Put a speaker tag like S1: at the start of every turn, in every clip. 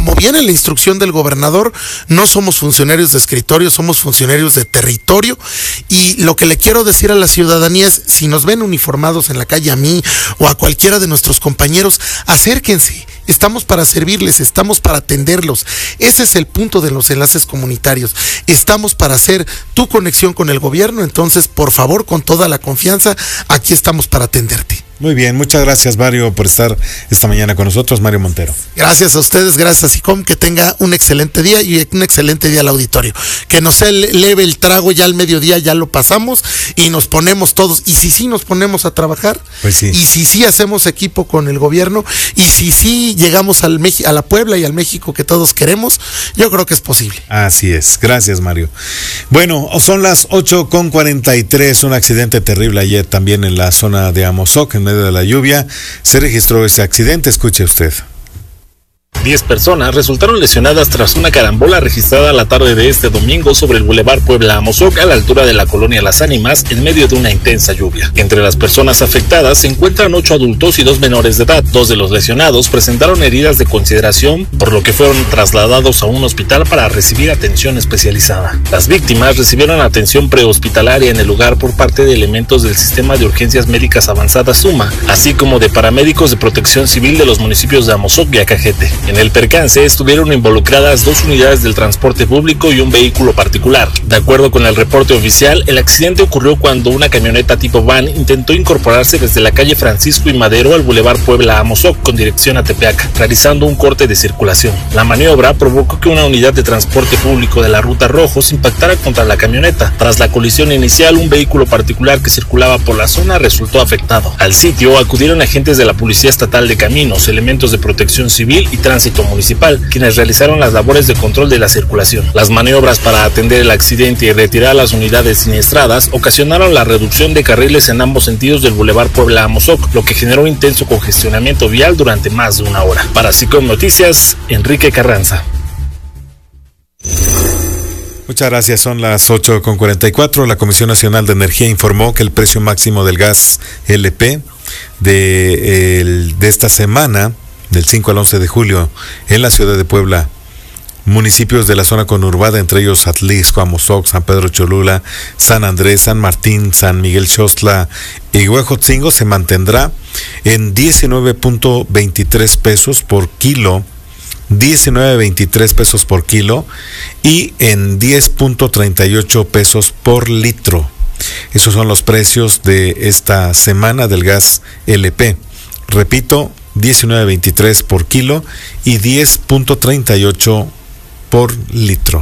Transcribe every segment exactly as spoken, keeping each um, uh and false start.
S1: como viene la instrucción del gobernador, no somos funcionarios de escritorio, somos funcionarios de territorio, y lo que le quiero decir a la ciudadanía es, si nos ven uniformados en la calle, a mí o a cualquiera de nuestros compañeros, acérquense. Estamos para servirles, estamos para atenderlos. Ese es el punto de los enlaces comunitarios. Estamos para hacer tu conexión con el gobierno, entonces, por favor, con toda la confianza, aquí estamos para atenderte.
S2: Muy bien, muchas gracias, Mario, por estar esta mañana con nosotros. Mario Montero.
S1: Gracias a ustedes, gracias a SICOM, que tenga un excelente día y un excelente día al auditorio. Que nos eleve el trago, ya al mediodía ya lo pasamos y nos ponemos todos, y si sí nos ponemos a trabajar,
S2: pues sí.
S1: Y si sí hacemos equipo con el gobierno, y si sí llegamos al Meji- a la Puebla y al México que todos queremos, yo creo que es posible.
S2: Así es, gracias, Mario. Bueno, son las ocho con cuarenta y tres, un accidente terrible ayer también en la zona de Amozoc, en medio de la lluvia, se registró ese accidente, escuche usted.
S3: Diez personas resultaron lesionadas tras una carambola registrada la tarde de este domingo sobre el Boulevard Puebla-Amozoc, a la altura de la colonia Las Ánimas, en medio de una intensa lluvia. Entre las personas afectadas se encuentran ocho adultos y dos menores de edad. Dos de los lesionados presentaron heridas de consideración, por lo que fueron trasladados a un hospital para recibir atención especializada. Las víctimas recibieron atención prehospitalaria en el lugar por parte de elementos del Sistema de Urgencias Médicas Avanzadas SUMA, así como de paramédicos de Protección Civil de los municipios de Amozoc y Acajete. En el percance estuvieron involucradas dos unidades del transporte público y un vehículo particular. De acuerdo con el reporte oficial, el accidente ocurrió cuando una camioneta tipo van intentó incorporarse desde la calle Francisco y Madero al Boulevard Puebla-Amozoc con dirección a Tepeaca, realizando un corte de circulación. La maniobra provocó que una unidad de transporte público de la ruta Rojos impactara contra la camioneta. Tras la colisión inicial, un vehículo particular que circulaba por la zona resultó afectado. Al sitio acudieron agentes de la Policía Estatal de Caminos, elementos de Protección Civil y Tránsito Municipal, quienes realizaron las labores de control de la circulación. Las maniobras para atender el accidente y retirar las unidades siniestradas ocasionaron la reducción de carriles en ambos sentidos del Boulevard Puebla-Amozoc, lo que generó un intenso congestionamiento vial durante más de una hora. Para SICOM Noticias, Enrique Carranza.
S2: Muchas gracias, son las ocho con cuarenta y cuatro. La Comisión Nacional de Energía informó que el precio máximo del gas L P de, el, de esta semana, del cinco al once de julio, en la ciudad de Puebla, municipios de la zona conurbada, entre ellos Atlixco, Amozoc, San Pedro Cholula, San Andrés, San Martín, San Miguel Xostla y Huejotzingo, se mantendrá en diecinueve punto veintitrés pesos por kilo, diecinueve punto veintitrés pesos por kilo y en diez punto treinta y ocho pesos por litro. Esos son los precios de esta semana del gas L P. Repito, diecinueve punto veintitrés por kilo y diez punto treinta y ocho por litro.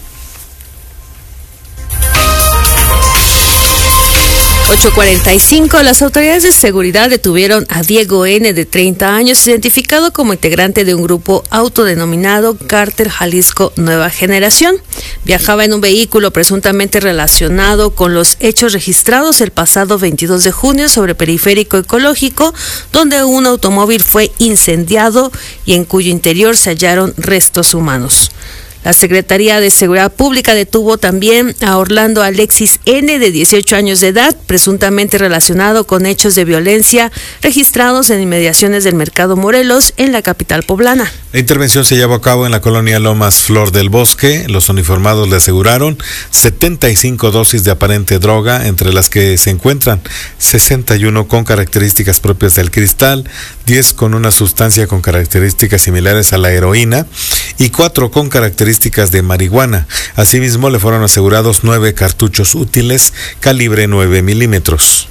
S4: ocho cuarenta y cinco, las autoridades de seguridad detuvieron a Diego N., de treinta años, identificado como integrante de un grupo autodenominado Cártel Jalisco Nueva Generación. Viajaba en un vehículo presuntamente relacionado con los hechos registrados el pasado veintidós de junio sobre Periférico Ecológico, donde un automóvil fue incendiado y en cuyo interior se hallaron restos humanos. La Secretaría de Seguridad Pública detuvo también a Orlando Alexis N., de dieciocho años de edad, presuntamente relacionado con hechos de violencia registrados en inmediaciones del Mercado Morelos, en la capital poblana.
S2: La intervención se llevó a cabo en la colonia Lomas Flor del Bosque. Los uniformados le aseguraron setenta y cinco dosis de aparente droga, entre las que se encuentran sesenta y uno con características propias del cristal, diez con una sustancia con características similares a la heroína y cuatro con características de marihuana. Asimismo, le fueron asegurados nueve cartuchos útiles calibre nueve milímetros.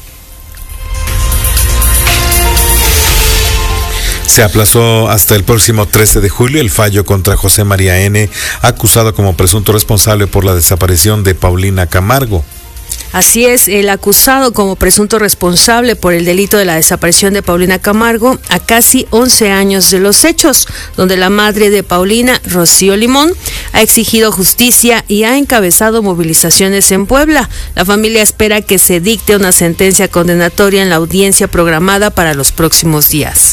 S2: Se aplazó hasta el próximo trece de julio el fallo contra José María N., acusado como presunto responsable por la desaparición de Paulina Camargo.
S4: Así es, el acusado como presunto responsable por el delito de la desaparición de Paulina Camargo, a casi once años de los hechos, donde la madre de Paulina, Rocío Limón, ha exigido justicia y ha encabezado movilizaciones en Puebla. La familia espera que se dicte una sentencia condenatoria en la audiencia programada para los próximos días.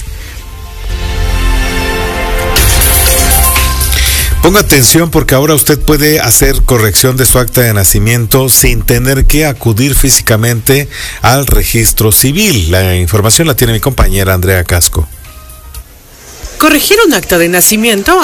S2: Ponga atención, porque ahora usted puede hacer corrección de su acta de nacimiento sin tener que acudir físicamente al registro civil. La información la tiene mi compañera Andrea Casco.
S5: Corregir un acta de nacimiento